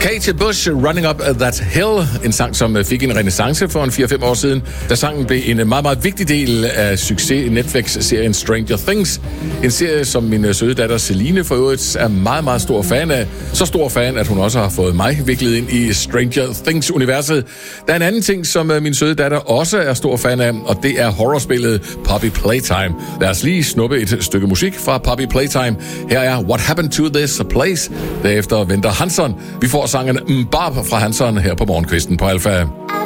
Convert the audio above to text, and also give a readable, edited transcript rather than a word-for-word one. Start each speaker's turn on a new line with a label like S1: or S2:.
S1: Kate Bush, Running Up That Hill, en sang, som fik en renæssance for en 4-5 år siden, da sangen blev en meget, meget vigtig del af succes Netflix-serien Stranger Things. En serie, som min søde datter Celine for øvrigt er meget, meget stor fan af. Så stor fan, at hun også har fået mig viklet ind i Stranger Things-universet. Der er en anden ting, som min søde datter også er stor fan af, og det er horrorspillet Poppy Playtime. Lad os lige snuppe et stykke musik fra Poppy Playtime. Her er What Happened to This Place. Derefter venter Hanson. Vi får sangen Barb fra Hanson her på morgenkvisten på Alpha.